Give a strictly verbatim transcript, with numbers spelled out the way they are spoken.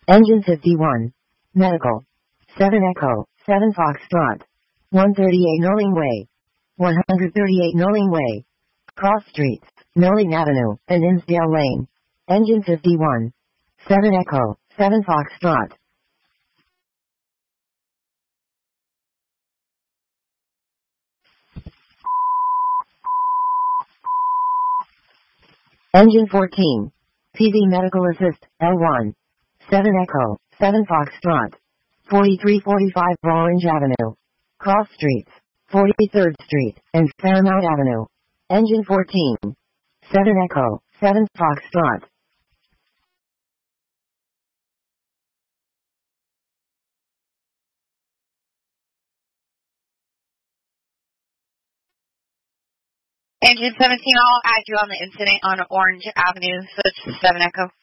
Engine fifty-one. Medical. seven Echo, seven Foxtrot. one thirty-eight Knowling Way. one thirty-eight Knowling Way. Cross Streets, Knowling Avenue, and Innsdale Lane. Engine fifty-one. seven Echo, seven Foxtrot. Engine fourteen. P V Medical Assist, L one. seven Echo, seven Foxtrot. forty-three forty-five Orange Avenue. Cross Streets, forty-third Street, and Fairmount Avenue. Engine fourteen. seven Echo, seven Foxtrot. Engine seventeen, I'll add you on the incident on Orange Avenue, so it's seven Echo.